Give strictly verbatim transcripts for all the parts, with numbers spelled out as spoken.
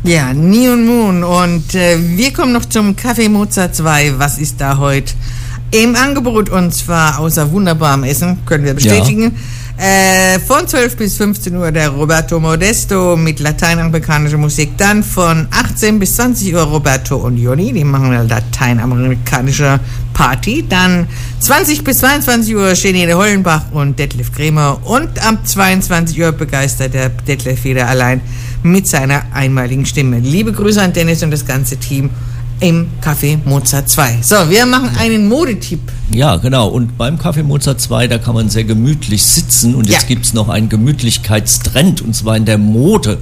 Ja, Neon Moon. Und äh, wir kommen noch zum Café Mozart zwei. Was ist da heute im Angebot? Und zwar außer wunderbarem Essen, können wir bestätigen. Ja. Äh, von zwölf bis fünfzehn Uhr der Roberto Modesto mit lateinamerikanischer Musik. Dann von achtzehn bis zwanzig Uhr Roberto und Joni, die machen eine lateinamerikanische Party. Dann zwanzig bis zweiundzwanzig Uhr Genede Hollenbach und Detlef Kremer. Und ab zweiundzwanzig Uhr begeistert der Detlef wieder allein mit seiner einmaligen Stimme. Liebe Grüße an Dennis und das ganze Team im Café Mozart zwei. So, wir machen einen Modetipp. Ja, genau. Und beim Café Mozart zwei, da kann man sehr gemütlich sitzen. Und jetzt ja. gibt es noch einen Gemütlichkeitstrend, und zwar in der Mode.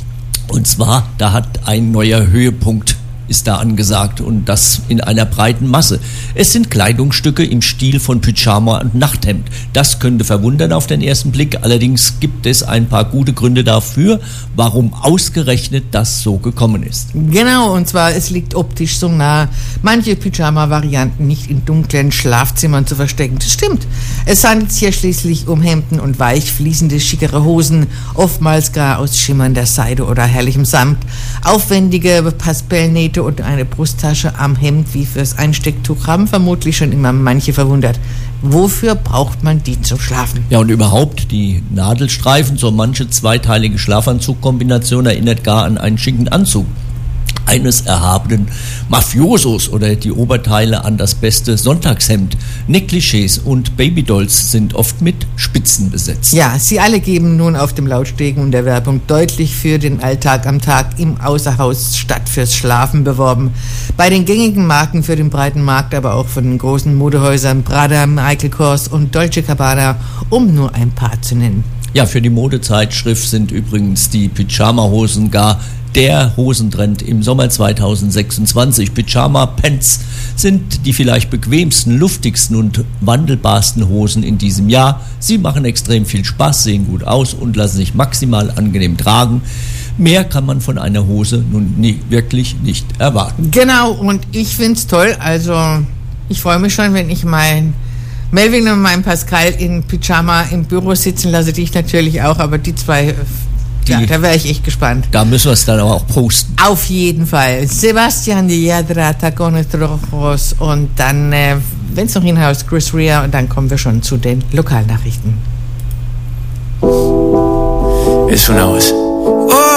Und zwar, da hat ein neuer Höhepunkt ist da angesagt, und das in einer breiten Masse. Es sind Kleidungsstücke im Stil von Pyjama und Nachthemd. Das könnte verwundern auf den ersten Blick, allerdings gibt es ein paar gute Gründe dafür, warum ausgerechnet das so gekommen ist. Genau, und zwar, es liegt optisch so nah, manche Pyjama-Varianten nicht in dunklen Schlafzimmern zu verstecken. Das stimmt. Es handelt sich hier schließlich um Hemden und weich fließende, schickere Hosen, oftmals gar aus schimmernder Seide oder herrlichem Samt, aufwendige Paspellnähte und eine Brusttasche am Hemd wie fürs Einstecktuch haben vermutlich schon immer manche verwundert. Wofür braucht man die zum Schlafen? Ja, und überhaupt die Nadelstreifen, so manche zweiteilige Schlafanzugkombination erinnert gar an einen schicken Anzug eines erhabenen Mafiosos oder die Oberteile an das beste Sonntagshemd. Negligés und Babydolls sind oft mit Spitzen besetzt. Ja, sie alle geben nun auf dem Lautstegen und der Werbung deutlich für den Alltag am Tag im Außerhaus statt fürs Schlafen beworben. Bei den gängigen Marken für den breiten Markt, aber auch von den großen Modehäusern Prada, Michael Kors und Dolce Gabbana, um nur ein paar zu nennen. Ja, für die Modezeitschrift sind übrigens die Pyjama-Hosen gar der Hosentrend im Sommer zweitausendsechsundzwanzig. Pyjama-Pants sind die vielleicht bequemsten, luftigsten und wandelbarsten Hosen in diesem Jahr. Sie machen extrem viel Spaß, sehen gut aus und lassen sich maximal angenehm tragen. Mehr kann man von einer Hose nun nie, wirklich nicht erwarten. Genau, und ich find's toll. Also, ich freue mich schon, wenn ich mein Melvin und meinen Pascal in Pyjama im Büro sitzen lasse, die ich natürlich auch, aber die zwei... Die, ja, da wäre ich echt gespannt. Da müssen wir es dann auch posten. Auf jeden Fall. Sebastian Yatra, Tacones Rojos und dann, äh, wenn es noch hinhaut, Chris Rea, und dann kommen wir schon zu den Lokalnachrichten. Es von aus.